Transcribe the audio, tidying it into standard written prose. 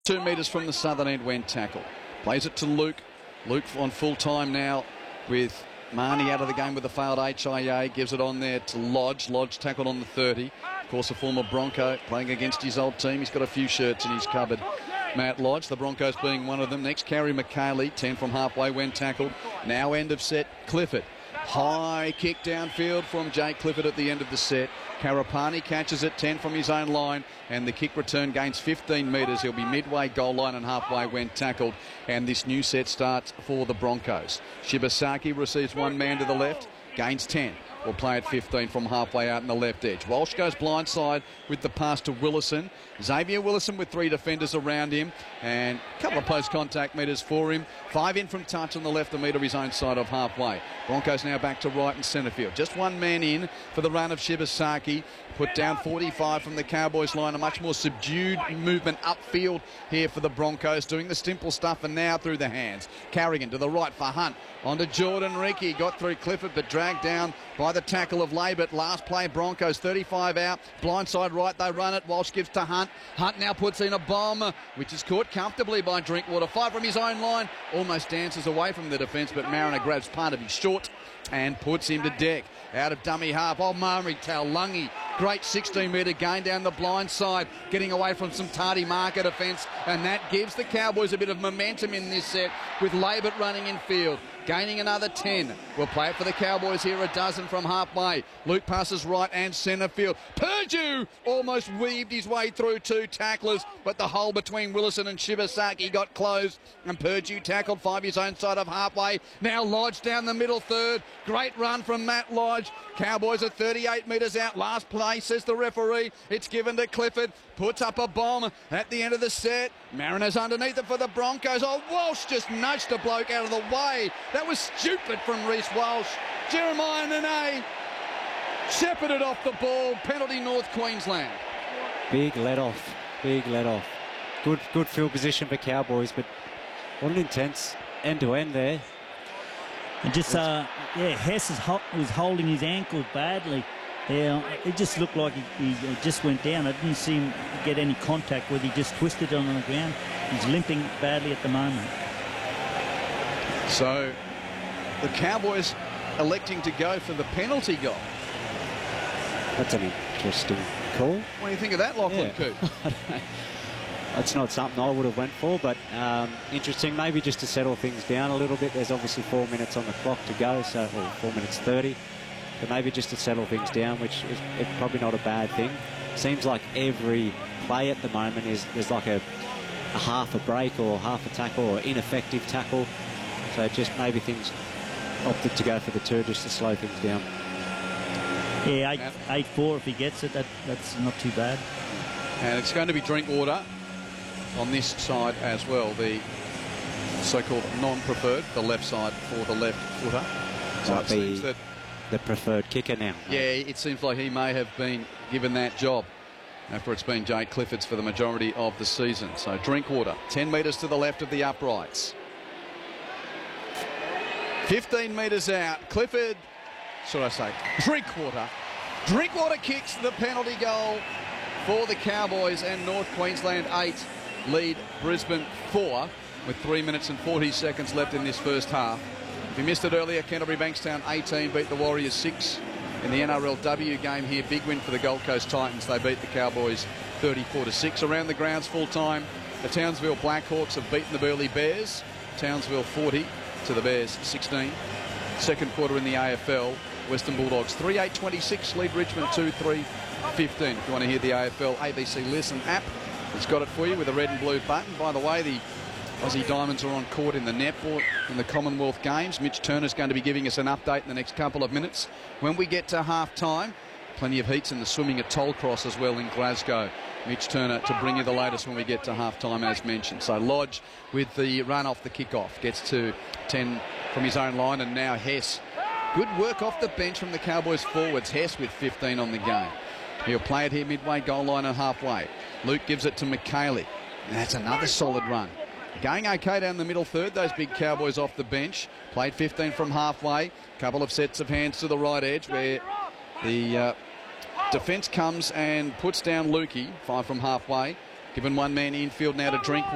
2 metres from the southern end when tackled. Plays it to Luke. Luke on full time now with Marnie out of the game with a failed HIA. Gives it on there to Lodge. Lodge tackled on the 30. Of course, a former Bronco playing against his old team. He's got a few shirts in his cupboard, Matt Lodge. The Broncos being one of them. Next, Carey McKaylee, 10 from halfway when tackled. Now end of set, Clifford. High kick downfield from Jake Clifford at the end of the set. Karapani catches it 10 from his own line, and the kick return gains 15 metres. He'll be midway goal line and halfway when tackled, and this new set starts for the Broncos. Shibasaki receives one man to the left, gains 10. Will play at 15 from halfway out in the left edge. Walsh goes blindside with the pass to Willison. Xavier Willison with 3 defenders around him and a couple of post-contact metres for him. 5 in from touch on the left, a metre his own side of halfway. Broncos now back to right and centre field. Just one man in for the run of Shibasaki. Put down 45 from the Cowboys line. A much more subdued movement upfield here for the Broncos. Doing the simple stuff and now through the hands. Carrigan to the right for Hunt. On to Jordan Ricky. Got through Clifford but dragged down by the tackle of Laybert. Last play, Broncos 35 out. Blindside right, they run it. Walsh gives to Hunt. Hunt now puts in a bomb, which is caught comfortably by Drinkwater. 5 from his own line. Almost dances away from the defence, but Mariner grabs part of his short and puts him to deck. Out of dummy half. Oh, Murray Taulungi. Great 16-metre gain down the blind side, getting away from some tardy marker defence, and that gives the Cowboys a bit of momentum in this set with Laybert running in field. Gaining another 10. We'll play it for the Cowboys here, a dozen from halfway. Luke passes right and centre field. Purdue almost weaved his way through 2 tacklers, but the hole between Willison and Shibasaki got closed, and Purdue tackled 5 his own side of halfway. Now Lodge down the middle third. Great run from Matt Lodge. Cowboys are 38 metres out. Last play, says the referee. It's given to Clifford. Puts up a bomb at the end of the set. Mariners underneath it for the Broncos. Oh, Walsh just nudged a bloke out of the way. That was stupid from Reece Walsh. Jeremiah Nene shepherded off the ball. Penalty North Queensland. Big let off. Big let off. Good field position for Cowboys, but what an intense end-to-end there. And just, Hess was holding his ankle badly. Yeah, it just looked like he just went down. I didn't see him get any contact with. He just twisted on the ground. He's limping badly at the moment. So the Cowboys electing to go for the penalty goal. That's an interesting call. What do you think of that, Lachlan Coote? That's not something I would have went for, but interesting. Maybe just to settle things down a little bit. There's obviously 4 minutes on the clock to go, so 4 minutes 30. But maybe just to settle things down, which is probably not a bad thing. Seems like every play at the moment there's like a half a break or half a tackle or ineffective tackle. So just maybe things opted to go for the 2 just to slow things down. Yeah, 8-4 if he gets it, that's not too bad. And it's going to be Drinkwater on this side as well, the so-called non-preferred, the left side for the left footer. So it seems that the preferred kicker now. Yeah, it seems like he may have been given that job after it's been Jake Clifford's for the majority of the season. So Drinkwater, 10 metres to the left of the uprights. 15 metres out. Clifford, should I say, Drinkwater. Drinkwater kicks the penalty goal for the Cowboys, and North Queensland 8 lead Brisbane 4 with 3 minutes and 40 seconds left in this first half. If you missed it earlier, Canterbury Bankstown 18 beat the Warriors 6 in the NRLW game here. Big win for the Gold Coast Titans. They beat the Cowboys 34-6. Around the grounds full time, the Townsville Blackhawks have beaten the Burleigh Bears. Townsville 40 to the Bears 16. Second quarter in the AFL, Western Bulldogs 3-8-26 lead Richmond 2-3-15. If you want to hear the AFL ABC Listen app, it's got it for you with a red and blue button. By the way, the Aussie Diamonds are on court in the netball in the Commonwealth Games. Mitch Turner's going to be giving us an update in the next couple of minutes. When we get to half-time, plenty of heats in the swimming at Tollcross as well in Glasgow. Mitch Turner to bring you the latest when we get to half-time as mentioned. So Lodge with the run off the kick-off gets to 10 from his own line, and now Hess. Good work off the bench from the Cowboys forwards. Hess with 15 on the game. He'll play it here midway, goal line and halfway. Luke gives it to McKaylee. And that's another solid run. Going okay down the middle third, those big Cowboys off the bench. Played 15 from halfway. Couple of sets of hands to the right edge where the defence comes and puts down Lukey, 5 from halfway. Given one man infield now to Drinkwater.